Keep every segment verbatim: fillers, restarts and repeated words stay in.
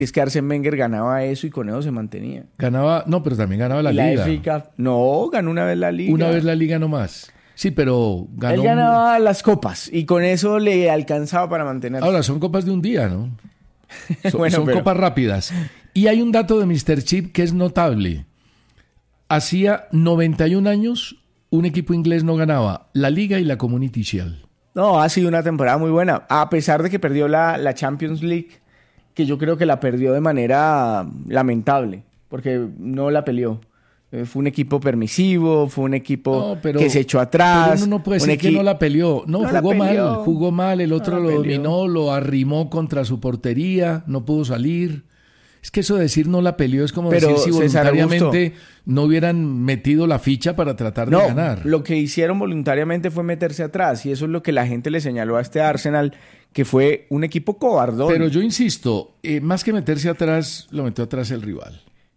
Es que Arsène Wenger ganaba eso y con eso se mantenía. Ganaba, no, pero también ganaba la, Y la liga. F A Cup, no, ganó una vez la liga. Una vez la liga nomás. Sí, pero ganó. Él ganaba las copas y con eso le alcanzaba para mantenerse. Ahora, son copas de un día, ¿no? Son, Bueno, son pero- copas rápidas. Y hay un dato de míster Chip que es notable. Hacía noventa y un años, un equipo inglés no ganaba la Liga y la Community Shield. No, ha sido una temporada muy buena. A pesar de que perdió la, la Champions League, que yo creo que la perdió de manera lamentable, porque no la peleó. Eh, Fue un equipo permisivo, fue un equipo No, pero- que se echó atrás. Pero uno no puede un decir que equi- no la peleó. No, No la jugó mal, peleó. jugó mal. El otro No la lo peleó. dominó, lo arrimó contra su portería, no pudo salir. Es que eso de decir no la peleó es como Pero, decir si César voluntariamente no hubieran metido la ficha para tratar de No, ganar. lo que hicieron voluntariamente fue meterse atrás y eso es lo que la gente le señaló a este Arsenal, que fue un equipo cobardón. Pero yo insisto, eh, más que meterse atrás, lo metió atrás el rival.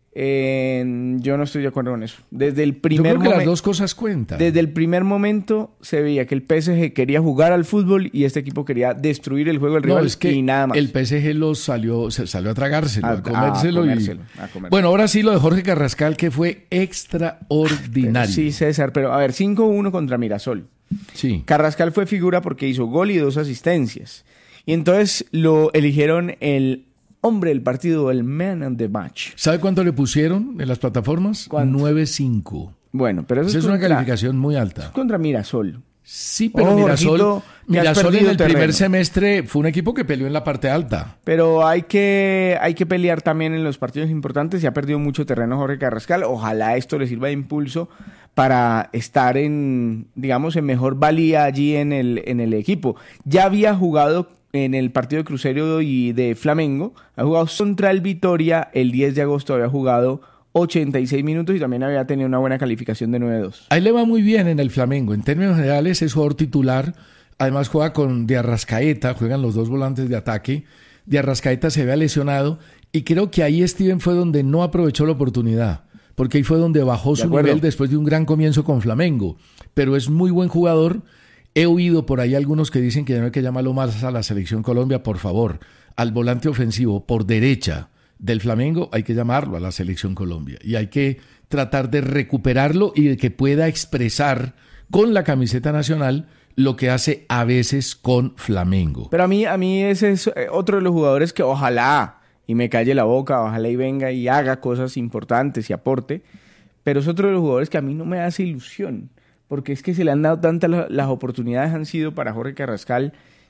Eh, yo no estoy de acuerdo con eso. Desde el Yo primer creo que las momento, dos cosas cuentan. desde el primer momento se veía que el P S G quería jugar al fútbol y este equipo quería destruir el juego del No, rival es que y nada más. el P S G lo salió, se salió a tragárselo, a, A- a comérselo. comérselo, y... a comérselo. Bueno, ahora sí lo de Jorge Carrascal, que fue extraordinario. Sí, César, pero a ver, cinco uno contra Mirasol. Sí. Carrascal fue figura porque hizo gol y dos asistencias. Y entonces lo eligieron el hombre del partido, el man of the match. ¿Sabe cuánto le pusieron en las plataformas? ¿Cuánto? nueve cinco. Bueno, pero eso Esa es, es una contra, calificación muy alta. contra Mirasol. Sí, pero Ojo, Mirasol, Jorgito, que has Mirasol en perdido el terreno. primer semestre fue un equipo que peleó en la parte alta. Pero hay que, hay que pelear también en los partidos importantes. Se ha perdido mucho terreno Jorge Carrascal. Ojalá esto le sirva de impulso para estar en, digamos, en mejor valía allí en el, en el equipo. Ya había jugado en el partido de Cruzeiro y de Flamengo. Ha jugado contra el Vitória el diez de agosto. Había jugado ochenta y seis minutos y también había tenido una buena calificación de nueve dos. Ahí le va muy bien en el Flamengo. En términos generales es jugador titular. Además juega con De Arrascaeta, juegan los dos volantes de ataque. De Arrascaeta se había lesionado y creo que ahí Steven fue donde no aprovechó la oportunidad, porque ahí fue donde bajó De su acuerdo. nivel después de un gran comienzo con Flamengo. Pero es muy buen jugador. He oído por ahí algunos que dicen que no hay que llamarlo más a la selección Colombia, por favor. Al volante ofensivo por derecha del Flamengo hay que llamarlo a la selección Colombia y hay que tratar de recuperarlo y de que pueda expresar con la camiseta nacional lo que hace a veces con Flamengo. Pero a mí, a mí ese es eh, otro de los jugadores que ojalá y me calle la boca, ojalá y venga y haga cosas importantes y aporte. Pero es otro de los jugadores que a mí no me hace ilusión. Porque es que se le han dado tantas la- las oportunidades han sido para Jorge Carrascal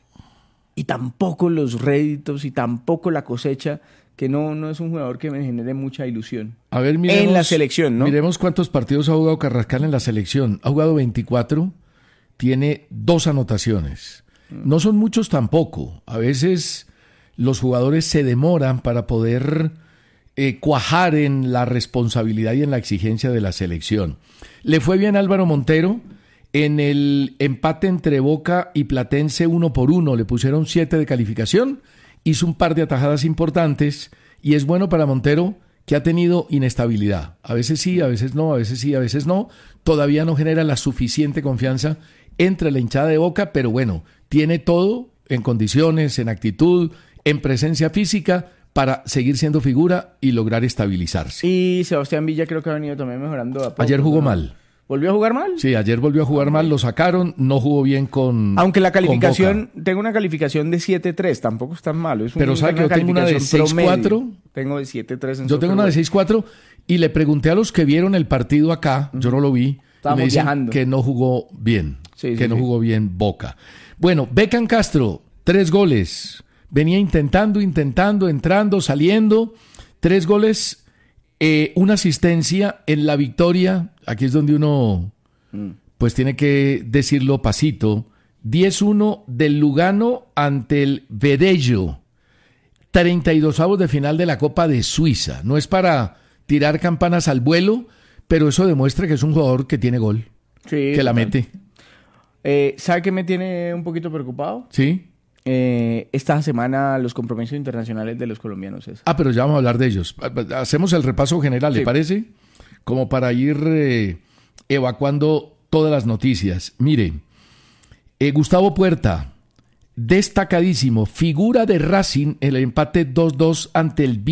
y tampoco los réditos y tampoco la cosecha, que no, no es un jugador que me genere mucha ilusión. A ver, miremos, En la selección, ¿no? Miremos cuántos partidos ha jugado Carrascal en la selección. Ha jugado veinticuatro, tiene dos anotaciones. No son muchos tampoco. A veces los jugadores se demoran para poder eh, cuajar en la responsabilidad y en la exigencia de la selección. Le fue bien a Álvaro Montero en el empate entre Boca y Platense uno por uno. Le pusieron siete de calificación. Hizo un par de atajadas importantes y es bueno para Montero, que ha tenido inestabilidad. A veces sí, a veces no, a veces sí, a veces no. Todavía no genera la suficiente confianza entre la hinchada de Boca, pero bueno, tiene todo en condiciones, en actitud, en presencia física para seguir siendo figura y lograr estabilizarse. Y Sebastián Villa creo que ha venido también mejorando. a poco, Ayer jugó ¿no? mal. ¿Volvió a jugar mal? Sí, ayer volvió a jugar mal, lo sacaron, no jugó bien con Aunque la con calificación, Boca. tengo una calificación de siete tres, tampoco es tan malo. Es un- Pero ¿sabe que yo tengo una de calificación seis cuatro? promedio. Tengo de siete tres en Yo tengo una de Soccer seis cuatro y le pregunté a los que vieron el partido acá, yo no lo vi, y Estábamos me dicen viajando. que no jugó bien, Sí, que sí, no sí. jugó bien Boca. Bueno, Beckham Castro, tres goles. Venía intentando, intentando, entrando, saliendo. Tres goles, eh, una asistencia en la victoria. Aquí es donde uno, pues tiene que decirlo pasito. diez uno del Lugano ante el Verello. treinta y dos avos de final de la Copa de Suiza. No es para tirar campanas al vuelo, pero eso demuestra que es un jugador que tiene gol, Sí, que la total. mete. Eh, ¿Sabe qué me tiene un poquito preocupado? ¿Sí? Eh, esta semana los compromisos internacionales de los colombianos. César. Ah, pero ya vamos a hablar de ellos. Hacemos el repaso general, ¿le Sí. parece? Como para ir eh, evacuando todas las noticias. Mire, eh, Gustavo Puerta, destacadísimo, figura de Racing en el empate dos dos ante el